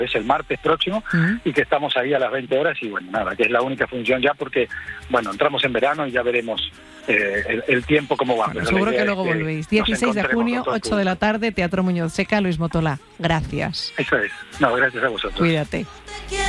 es el martes próximo, y que estamos ahí a las 20 horas, y bueno, nada, que es la única función ya, porque, bueno, entramos en verano y ya veremos el tiempo cómo va. Bueno, seguro que luego volvéis. 16 de junio, 8 de la tarde, Teatro Muñoz Seca, Luis Motola. Gracias. Eso es. No, gracias a vosotros. Cuídate.